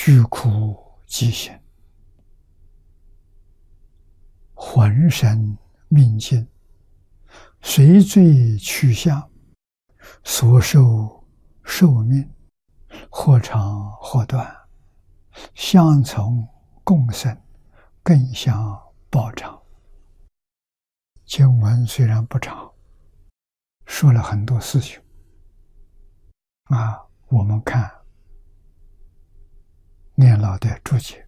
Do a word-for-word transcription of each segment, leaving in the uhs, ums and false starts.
具苦极行，浑身命尽，随罪去向，所受寿命，或长或短，相从共生，更相报长。经文虽然不长，说了很多事情啊，我们看念老的注解。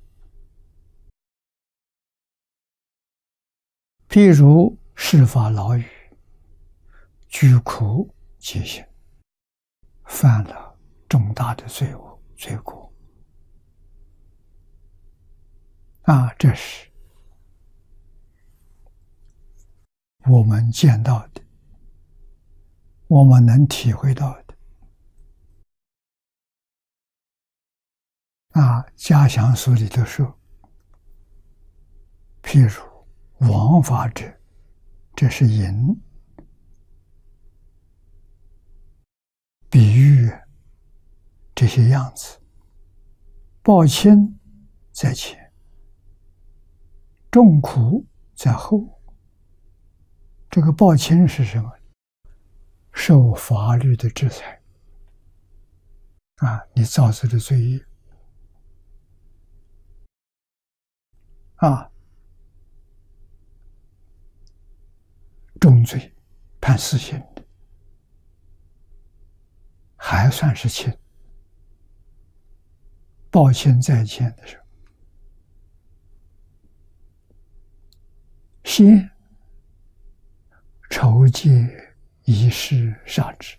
譬如释法牢狱，居苦极行，犯了重大的罪恶罪过啊，这是我们见到的，我们能体会到的啊。家详书里头说，譬如枉法者，这是淫，比喻这些样子，报轻在前，重苦在后。这个报轻是什么？受法律的制裁啊，你造作的罪业啊，重罪判死刑的，还算是轻。报轻在前的时候，先筹戒以示杀之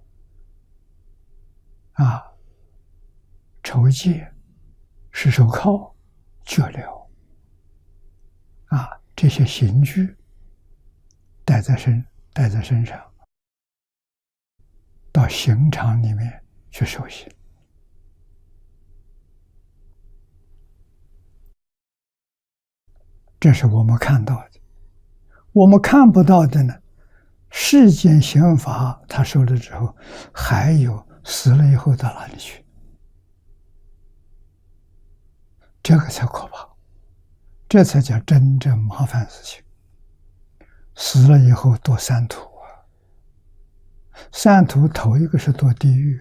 啊，筹戒是手铐、脚镣啊，这些刑具带在身带在身上，到刑场里面去受刑。这是我们看到的。我们看不到的呢，世间刑罚他受了之后，还有死了以后到哪里去？这个才可怕，这才叫真正麻烦事情。死了以后堕三途啊，三途头一个是堕地狱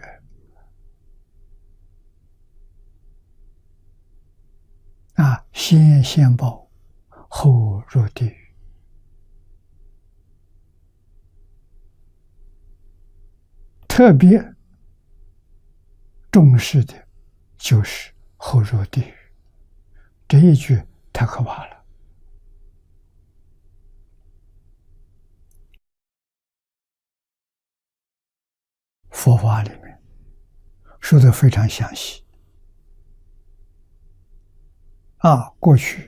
啊，先现报，后入地狱。特别重视的就是后入地狱，这一句太可怕了。佛法里面说的非常详细啊。过去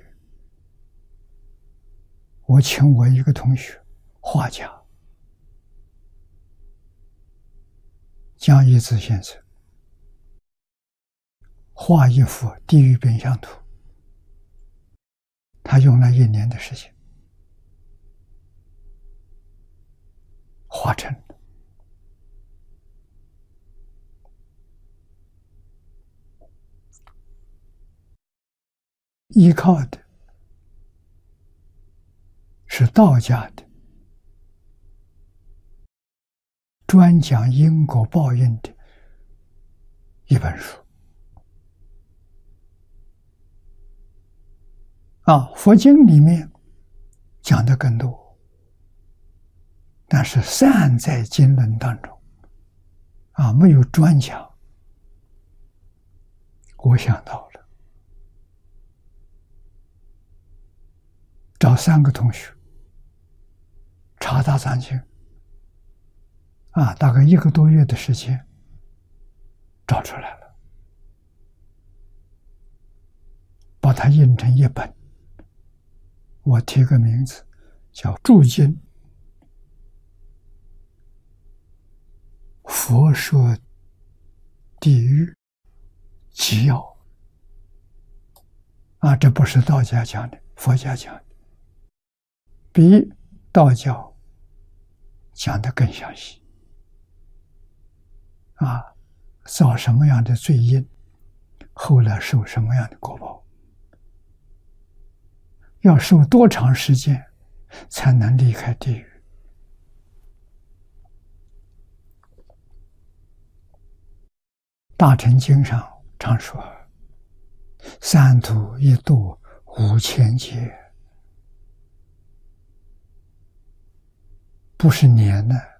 我请我一个同学，画家江一之先生，画一幅地狱变相图，他用了一年的时间画成了。依靠的是道家的专讲因果报应的一本书啊。佛经里面讲的更多，但是散在经论当中啊，没有专讲。我想到了，找三个同学查大藏经啊，大概一个多月的时间找出来了，把它印成一本，我提个名字叫《注经佛说地狱纪要》啊，这不是道家讲的，佛家讲的，比道教讲的更详细啊，造什么样的罪因， 后来受什么样的果报？要受多长时间才能离开地狱？大乘经上常说：“三途一度五千劫。”不是年呢，